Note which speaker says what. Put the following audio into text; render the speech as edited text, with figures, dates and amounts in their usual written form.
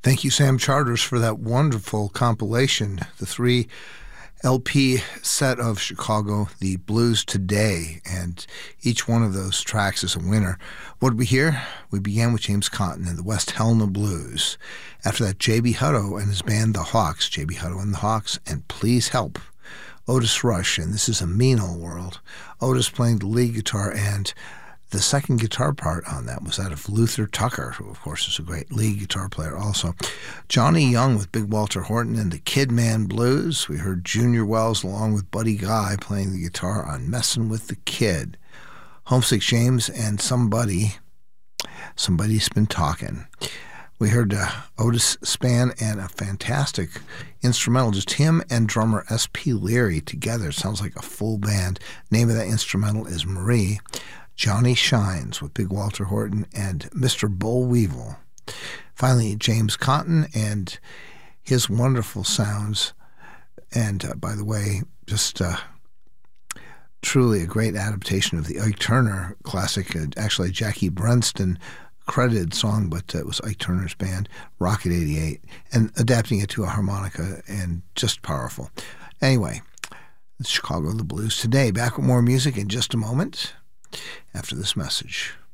Speaker 1: Thank you, Sam Charters, for that wonderful compilation, the 3 LP set of Chicago, the Blues Today, and each one of those tracks is a winner. What did we hear? We began with James Cotton and the West Helena Blues. After that, J.B. Hutto and his band, The Hawks, J.B. Hutto and the Hawks, and Please Help. Otis Rush, and this is A Mean Old World. Otis playing the lead guitar, and the second guitar part on that was that of Luther Tucker, who, of course, is a great lead guitar player also. Johnny Young with Big Walter Horton and the Kid Man Blues. We heard Junior Wells along with Buddy Guy playing the guitar on Messin' with the Kid. Homesick James and Somebody's Been Talking. We heard Otis Spann and a fantastic instrumental, just him and drummer S.P. Leary together. Sounds like a full band. Name of that instrumental is Marie. Johnny Shines with Big Walter Horton and Mr. Boll Weevil. Finally, James Cotton and his wonderful sounds. And by the way, just truly a great adaptation of the Ike Turner classic, actually Jackie Brenston credited song, but it was Ike Turner's band, Rocket 88, and adapting it to a harmonica, and just powerful. Anyway, Chicago, the Blues Today. Back with more music in just a moment after this message.